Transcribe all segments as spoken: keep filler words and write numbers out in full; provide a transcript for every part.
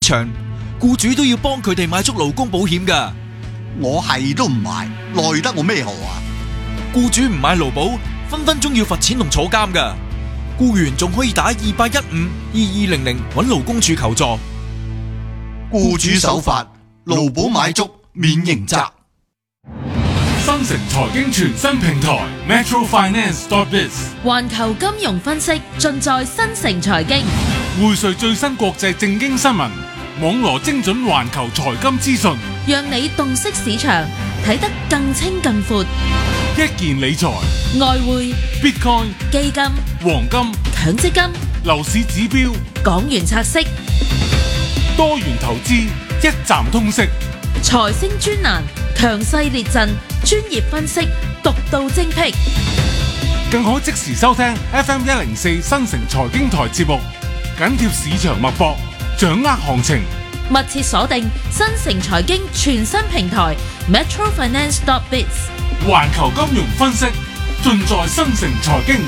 場，僱主都要幫佢哋買足勞工保險㗎。 我係都唔買，奈得我咩何啊？ 僱主唔買勞保，分分鐘要罰錢同坐監㗎。僱員仲可以打二八一五二二零零揾勞工處求助。 僱主守法，勞保買足免刑責。 新城財經全新平台 Metro Finance dot biz， 環球金融分析盡在新城財經， 匯萃最新國際正經新聞，網羅精準環球財金資訊， 讓你洞悉市場，睇得更清更闊。 一件理財、 外匯、 Bitcoin、 基金、 黃金、 強積金、 樓市指標、 港元拆息、 多元投資，一站通識。 財星專欄，強勢列陣，專業分析，獨到精闢， 更可即時收聽 F M 一零四新城財經台節目，緊貼市場脈搏，掌握行情。 密切鎖定新城財經全新平台 Metro Finance dot biz， 環球金融分析盡在新城財經。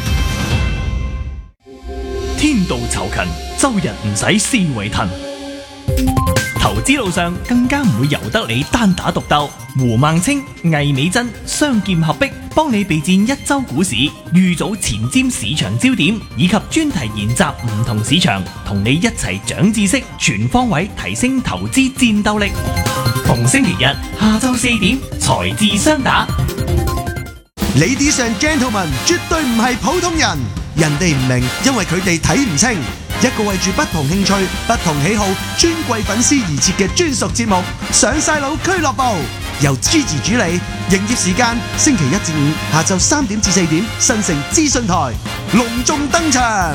天道酬勤，周日唔使思維騰。投資路上更加唔會由得你單打獨鬥，胡孟青、魏美珍雙劍合璧，幫你備戰一周股市，預早前瞻市場焦點，以及專題研習唔同市場，同你一齊長知識，全方位提升投資戰鬥力。逢星期日下晝四點，財智雙打。 Ladies and gentlemen， 絕對唔係普通人，人哋唔明，因為佢哋睇唔清。一個為住不同興趣、不同喜好、尊貴粉絲而設嘅專屬節目《上晒腦俱樂部》，由 Gigi 主理，營業時間星期一至五下晝三點至四點，新城資訊台隆重登場。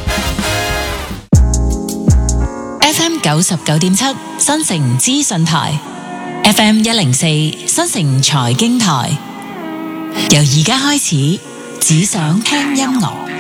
F M 九十九點七新城資訊台 ，F M 一零四新城財經台，由而家開始，只想聽音樂。